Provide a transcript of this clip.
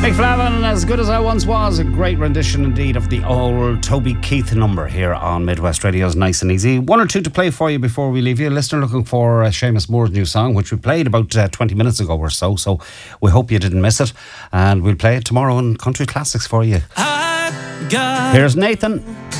Mick Flavin, As Good As I Once Was, a great rendition indeed of the old Toby Keith number here on Midwest Radio's Nice and Easy. One or two to play for you before we leave you. A listener looking for Seamus Moore's new song, which we played about 20 minutes ago or so we hope you didn't miss it, and we'll play it tomorrow on Country Classics for you. Here's Nathan.